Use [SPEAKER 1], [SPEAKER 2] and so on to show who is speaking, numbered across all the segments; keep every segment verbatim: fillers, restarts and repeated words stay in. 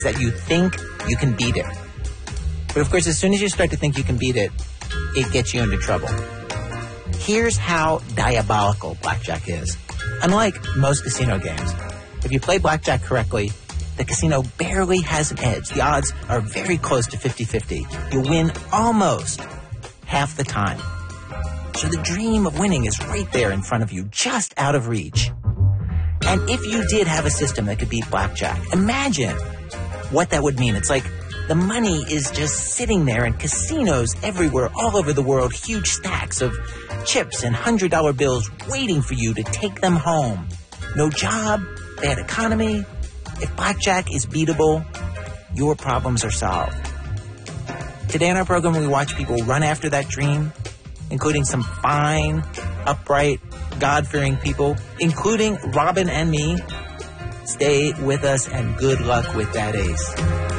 [SPEAKER 1] that you think you can beat it. But of course, as soon as you start to think you can beat it, it gets you into trouble. Here's how diabolical blackjack is. Unlike most casino games, if you play blackjack correctly, the casino barely has an edge. The odds are very close to fifty-fifty. You win almost half the time. So the dream of winning is right there in front of you, just out of reach. And if you did have a system that could beat blackjack, imagine what that would mean. It's like the money is just sitting there in casinos everywhere, all over the world, huge stacks of chips and one hundred dollar bills waiting for you to take them home. No job, bad economy. If blackjack is beatable, your problems are solved. Today on our program, we watch people run after that dream, including some fine, upright, God-fearing people, including Robin and me. Stay with us and good luck with that ace.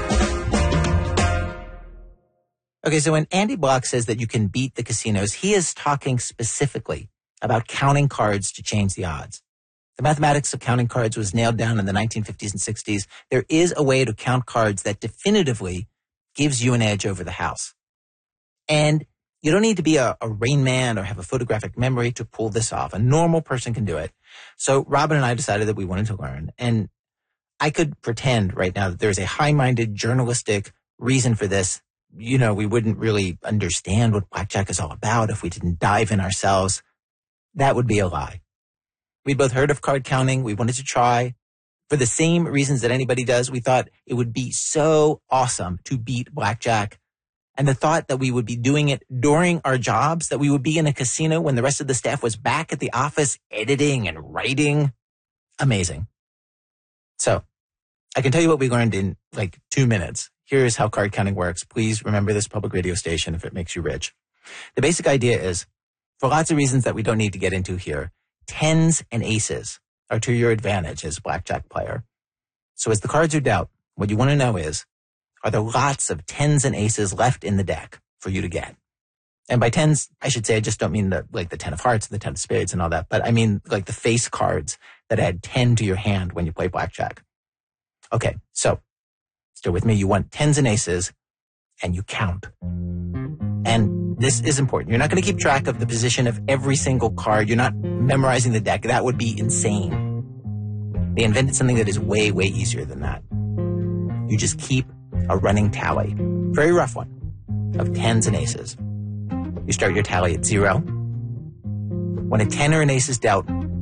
[SPEAKER 1] Okay, so when Andy Block says that you can beat the casinos, he is talking specifically about counting cards to change the odds. The mathematics of counting cards was nailed down in the nineteen fifties and sixties. There is a way to count cards that definitively gives you an edge over the house. And you don't need to be a, a Rain Man or have a photographic memory to pull this off. A normal person can do it. So Robin and I decided that we wanted to learn. And I could pretend right now that there's a high-minded journalistic reason for this. You know, we wouldn't really understand what blackjack is all about if we didn't dive in ourselves. That would be a lie. We'd both heard of card counting. We wanted to try. For the same reasons that anybody does, we thought it would be so awesome to beat blackjack. And the thought that we would be doing it during our jobs, that we would be in a casino when the rest of the staff was back at the office editing and writing. Amazing. So I can tell you what we learned in like two minutes. Here's how card counting works. Please remember this public radio station if it makes you rich. The basic idea is, for lots of reasons that we don't need to get into here, tens and aces are to your advantage as a blackjack player. So as the cards are dealt, what you want to know is, are there lots of tens and aces left in the deck for you to get? And by tens, I should say, I just don't mean the, like the ten of hearts and the ten of spades and all that, but I mean like the face cards that add ten to your hand when you play blackjack. Okay, so still with me, you want tens and aces and you count. And this is important. You're not going to keep track of the position of every single card. You're not memorizing the deck. That would be insane. They invented something that is way, way easier than that. You just keep a running tally, very rough one, of tens and aces. You start your tally at zero. When a ten or an ace is dealt,